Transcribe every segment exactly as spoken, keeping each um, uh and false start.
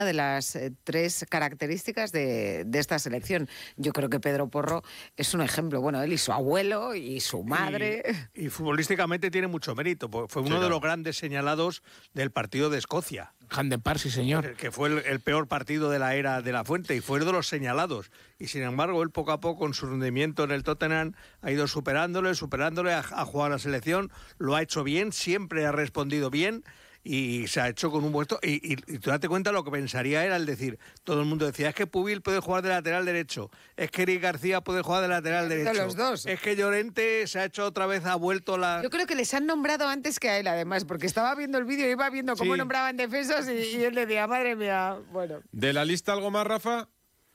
de las eh, tres características de, de esta selección. Yo creo que Pedro Porro es un ejemplo. Bueno, él y su abuelo y su madre. Y, y futbolísticamente tiene mucho mérito, porque fue uno sí, claro. de los grandes señalados del partido de Escocia. Handel Park, sí señor. Que fue el, el peor partido de la era de la Fuente y fue uno de los señalados. Y sin embargo, él poco a poco, con su rendimiento en el Tottenham, ha ido superándole, superándole, ha, ha jugado a la selección, lo ha hecho bien, siempre ha respondido bien. Y se ha hecho con un puesto y, y, y tú date cuenta lo que pensaría era el decir, todo el mundo decía, es que Pubil puede jugar de lateral derecho, es que Eric García puede jugar de lateral derecho, de los dos. Es que Llorente se ha hecho otra vez, ha vuelto la... Yo creo que les han nombrado antes que a él, además, porque estaba viendo el vídeo y iba viendo cómo sí. nombraban defensas y, y él decía, madre mía, bueno. ¿De la lista algo más, Rafa?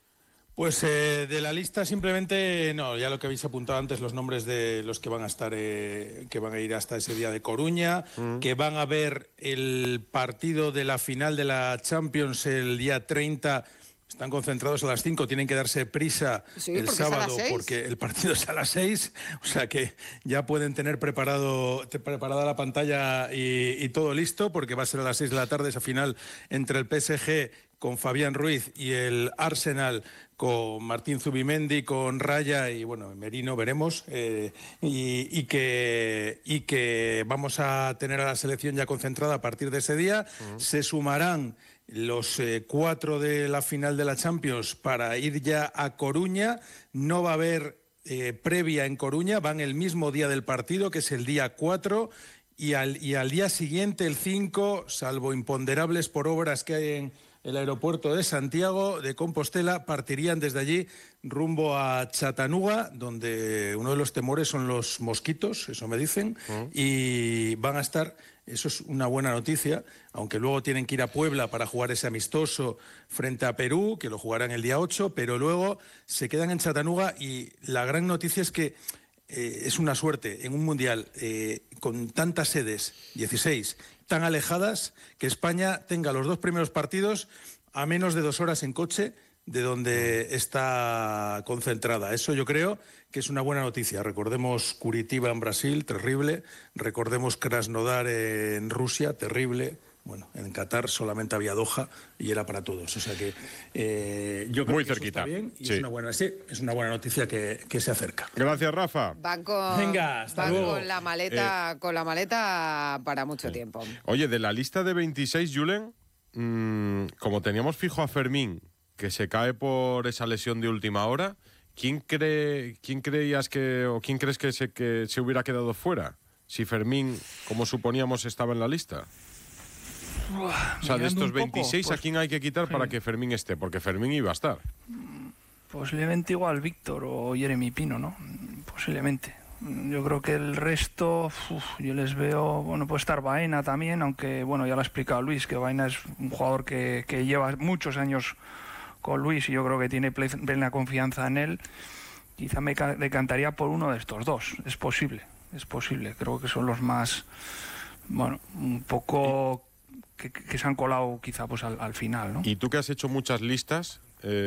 Pues eh, de la lista simplemente, no, ya lo que habéis apuntado antes, los nombres de los que van a estar, eh, que van a ir hasta ese día de Coruña, mm. que van a ver el partido de la final de la Champions el día treinta, están concentrados a las cinco, tienen que darse prisa sí, el sábado porque el partido es a las seis, o sea que ya pueden tener preparado preparada la pantalla y, y todo listo, porque va a ser a las seis de la tarde esa final entre el P S G con Fabián Ruiz y el Arsenal con Martín Zubimendi, con Raya y bueno, Merino veremos, eh, y, y, que, y que vamos a tener a la selección ya concentrada a partir de ese día. Uh-huh. Se sumarán los eh, cuatro de la final de la Champions para ir ya a Coruña. No va a haber eh, previa en Coruña, van el mismo día del partido, que es el día cuatro, y al, y al día siguiente, el cinco, salvo imponderables por obras que hay en el aeropuerto de Santiago de Compostela, partirían desde allí rumbo a Chattanooga, donde uno de los temores son los mosquitos, eso me dicen, uh-huh. y van a estar, eso es una buena noticia, aunque luego tienen que ir a Puebla para jugar ese amistoso frente a Perú, que lo jugarán el día ocho, pero luego se quedan en Chattanooga y la gran noticia es que eh, es una suerte en un mundial eh, con tantas sedes, dieciséis, tan alejadas, que España tenga los dos primeros partidos a menos de dos horas en coche de donde está concentrada. Eso yo creo que es una buena noticia. Recordemos Curitiba en Brasil, terrible. Recordemos Krasnodar en Rusia, terrible. Bueno, en Qatar solamente había Doha y era para todos. O sea que eh, yo creo Muy que cerquita. Eso está bien y sí. es una buena, sí, es una buena noticia que, que se acerca. Gracias, Rafa. Van con, Venga, hasta van luego. con la maleta, eh, con la maleta para mucho sí. tiempo. Oye, de la lista de veintiséis, Julen, mmm, como teníamos fijo a Fermín, que se cae por esa lesión de última hora, ¿quién cree, quién creías que o quién crees que se que se hubiera quedado fuera si Fermín, como suponíamos, estaba en la lista? Uah, o sea, de estos veintiséis, poco, pues, ¿a quién hay que quitar sí. para que Fermín esté? Porque Fermín iba a estar. Posiblemente igual Víctor o Jeremy Pino, ¿no? Posiblemente. Yo creo que el resto, uf, yo les veo, bueno, puede estar Baena también, aunque, bueno, ya lo ha explicado Luis, que Baena es un jugador que, que lleva muchos años con Luis y yo creo que tiene plena confianza en él. Quizá me decantaría por uno de estos dos. Es posible, es posible. Creo que son los más, bueno, un poco que, que se han colado quizá pues al, al final, ¿no? Y tú que has hecho muchas listas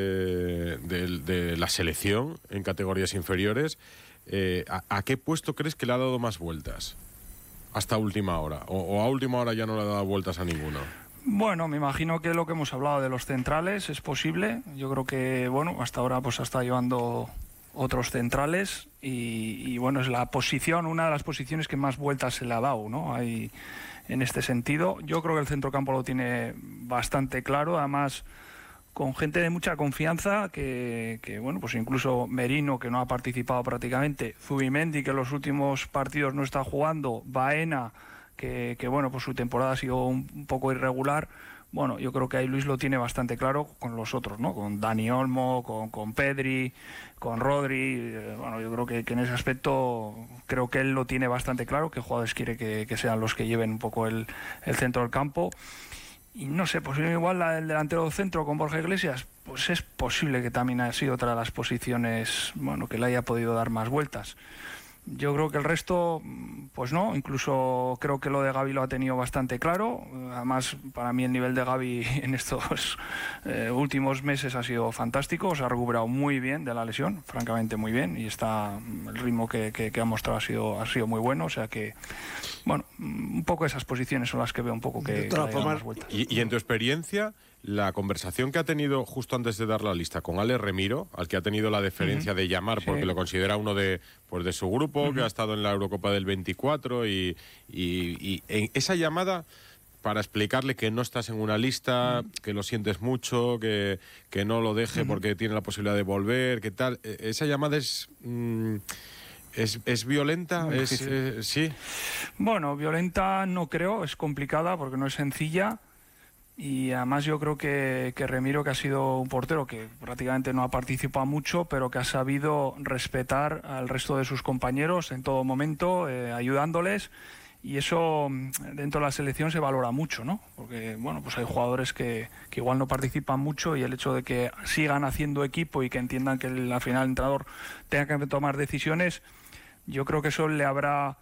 eh, de, de la selección en categorías inferiores, eh, ¿a, ¿a qué puesto crees que le ha dado más vueltas hasta última hora? O, o a última hora ya no le ha dado vueltas a ninguno? Bueno, me imagino que lo que hemos hablado de los centrales es posible. Yo creo que, bueno, hasta ahora pues está llevando otros centrales y, y bueno, es la posición, una de las posiciones que más vueltas se le ha dado, ¿no? Hay, en este sentido, yo creo que el centrocampo lo tiene bastante claro, además con gente de mucha confianza que, que bueno, pues incluso Merino, que no ha participado prácticamente, Zubimendi, que en los últimos partidos no está jugando, Baena, que, que bueno, pues su temporada ha sido un, un poco irregular. Bueno, yo creo que ahí Luis lo tiene bastante claro con los otros, ¿no? Con Dani Olmo, con, con Pedri, con Rodri. Eh, bueno, yo creo que, que en ese aspecto creo que él lo tiene bastante claro, qué jugadores quiere que, que sean los que lleven un poco el, el centro del campo. Y no sé, posiblemente igual la del delantero centro con Borja Iglesias, pues es posible que también haya sido otra de las posiciones, bueno, que le haya podido dar más vueltas. Yo creo que el resto, pues no, incluso creo que lo de Gavi lo ha tenido bastante claro. Además, para mí el nivel de Gavi en estos eh, últimos meses ha sido fantástico, se ha recuperado muy bien de la lesión, francamente muy bien, y está el ritmo que, que, que ha mostrado ha sido, ha sido muy bueno, o sea que, bueno, un poco esas posiciones son las que veo un poco que, de todas que formas, más vueltas. Y, y en tu experiencia, la conversación que ha tenido justo antes de dar la lista con Ale Remiro, al que ha tenido la deferencia uh-huh. de llamar porque sí. lo considera uno de, pues de su grupo, uh-huh. que ha estado en la Eurocopa del veinticuatro y, y, y en esa llamada para explicarle que no estás en una lista, uh-huh. que lo sientes mucho, que, que no lo deje uh-huh. porque tiene la posibilidad de volver, que tal. Esa llamada es... Mmm, ¿Es, es violenta? ¿Es, eh, sí. Bueno, violenta no creo, es complicada porque no es sencilla. Y además yo creo que, que Remiro, que ha sido un portero que prácticamente no ha participado mucho, pero que ha sabido respetar al resto de sus compañeros en todo momento, eh, ayudándoles, y eso dentro de la selección se valora mucho, ¿no? Porque, bueno, pues hay jugadores que, que igual no participan mucho, y el hecho de que sigan haciendo equipo y que entiendan que el, al final el entrenador tenga que tomar decisiones, yo creo que eso le habrá...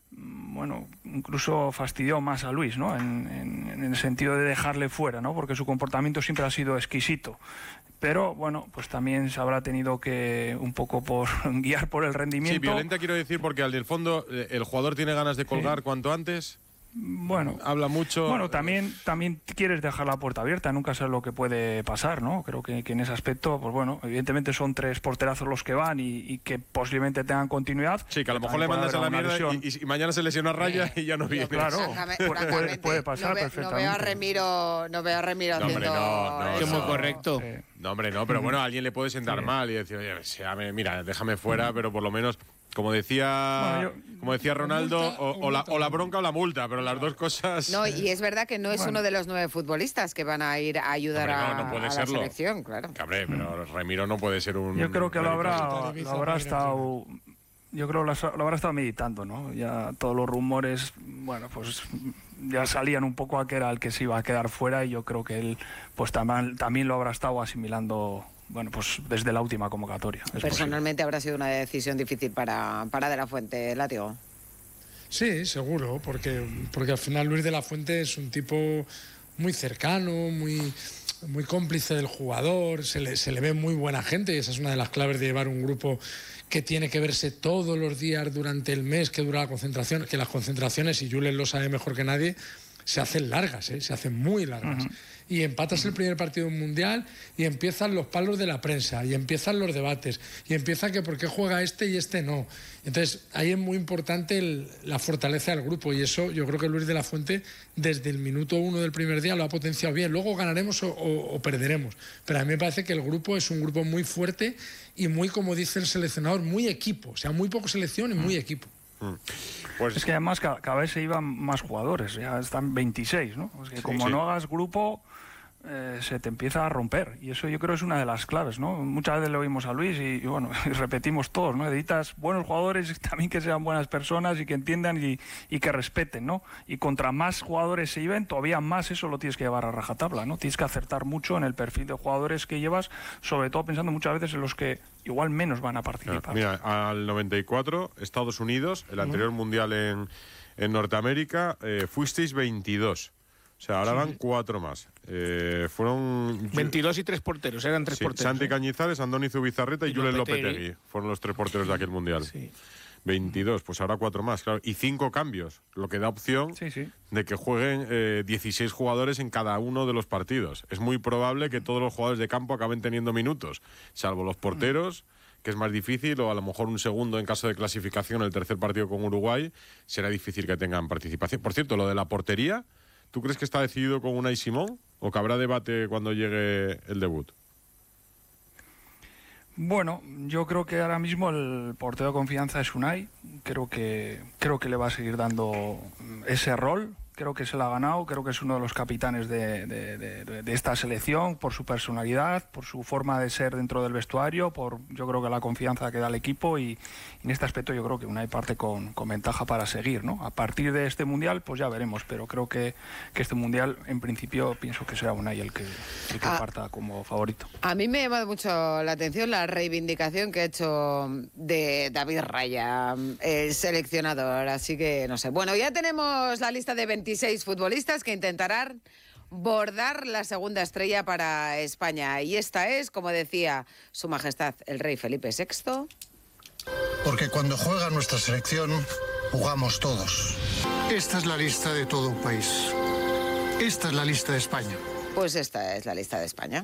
bueno, incluso fastidió más a Luis, ¿no? En, en, en el sentido de dejarle fuera, ¿no? Porque su comportamiento siempre ha sido exquisito. Pero, bueno, pues también se habrá tenido que un poco por guiar por el rendimiento. Sí, violenta quiero decir porque al del fondo el jugador tiene ganas de colgar sí. cuanto antes. Bueno, habla mucho. Bueno, también también quieres dejar la puerta abierta, nunca sabes lo que puede pasar, ¿no? Creo que, que en ese aspecto, pues bueno, evidentemente son tres porterazos los que van y, y que posiblemente tengan continuidad. Sí, que a lo mejor le mandas a la mierda y, y, y mañana se lesiona Raya y ya no viene. Claro, puede, puede pasar no ve, perfectamente. No veo a Remiro, no veo a Remiro no, haciendo... Hombre, no, no, que es muy no. correcto. Sí. No, hombre, no, pero bueno, a alguien le puede sentar sí. mal y decir, oye, mira, déjame fuera, pero por lo menos... Como decía, bueno, yo, como decía Ronaldo, multa, o, o, la, o la bronca o la multa, pero las dos cosas... No, y es verdad que no es bueno. uno de los nueve futbolistas que van a ir a ayudar Hombre, no, a, no puede a la serlo. selección, claro. Cabré, pero Remiro no puede ser un... Yo creo que lo habrá, lo habrá estado... Yo creo que lo habrá estado meditando, ¿no? Ya todos los rumores, bueno, pues ya salían un poco a que era el que se iba a quedar fuera, y yo creo que él pues también, también lo habrá estado asimilando... Bueno, pues desde la última convocatoria. Personalmente posible. Habrá sido una decisión difícil para, para De la Fuente, Látigo. Sí, seguro, porque, porque al final Luis De la Fuente es un tipo muy cercano, muy, muy cómplice del jugador, se le, se le ve muy buena gente, y esa es una de las claves de llevar un grupo que tiene que verse todos los días durante el mes que dura la concentración, que las concentraciones, y Julen lo sabe mejor que nadie, se hacen largas, ¿eh? Se hacen muy largas. Uh-huh. Y empatas el primer partido mundial y empiezan los palos de la prensa, y empiezan los debates, y empiezan que por qué juega este y este no. Entonces, ahí es muy importante el, la fortaleza del grupo, y eso yo creo que Luis De la Fuente desde el minuto uno del primer día lo ha potenciado bien. Luego ganaremos o, o, o perderemos, pero a mí me parece que el grupo es un grupo muy fuerte y muy, como dice el seleccionador, muy equipo. O sea, muy poco selección y muy equipo. Pues es que además cada, cada vez se iban más jugadores, ya están veintiséis, ¿no? Es que sí, como sí. no hagas grupo, eh, se te empieza a romper, y eso yo creo es una de las claves, ¿no? Muchas veces le oímos a Luis y, y bueno, y repetimos todos, ¿no? Necesitas buenos jugadores y también que sean buenas personas y que entiendan y, y que respeten, ¿no? Y contra más jugadores se lleven, todavía más eso lo tienes que llevar a rajatabla, ¿no? Tienes que acertar mucho en el perfil de jugadores que llevas, sobre todo pensando muchas veces en los que igual menos van a participar. Mira, al noventa y cuatro, Estados Unidos, el anterior uh-huh. mundial en, en Norteamérica, eh, fuisteis veintidós. O sea, ahora sí. van cuatro más. Eh, fueron... veintidós y tres porteros, eran tres sí, porteros. Santi ¿eh? Cañizares, Andoni Zubizarreta y, y Julen Lopetegui. Fueron los tres porteros de aquel mundial. Sí. veintidós, pues ahora cuatro más, claro. Y cinco cambios, lo que da opción sí, sí. de que jueguen eh, dieciséis jugadores en cada uno de los partidos. Es muy probable que todos los jugadores de campo acaben teniendo minutos, salvo los porteros, mm. que es más difícil, o a lo mejor un segundo en caso de clasificación, el tercer partido con Uruguay, será difícil que tengan participación. Por cierto, lo de la portería, ¿tú crees que está decidido con Unai Simón o que habrá debate cuando llegue el debut? Bueno, yo creo que ahora mismo el portero de confianza es Unai. Creo que, creo que le va a seguir dando ese rol. Creo que se lo ha ganado, creo que es uno de los capitanes de, de, de, de esta selección, por su personalidad, por su forma de ser dentro del vestuario, por yo creo que la confianza que da al equipo, y, y en este aspecto yo creo que Unai parte con, con ventaja para seguir, ¿no? A partir de este Mundial, pues ya veremos, pero creo que, que este Mundial, en principio, pienso que será Unai el que, el que ah, parta como favorito. A mí me ha llamado mucho la atención la reivindicación que ha hecho de David Raya, el seleccionador, así que no sé. Bueno, ya tenemos la lista de veintiséis futbolistas que intentarán bordar la segunda estrella para España. Y esta es, como decía Su Majestad el Rey Felipe sexto. Porque cuando juega nuestra selección, jugamos todos. Esta es la lista de todo un país. Esta es la lista de España. Pues esta es la lista de España.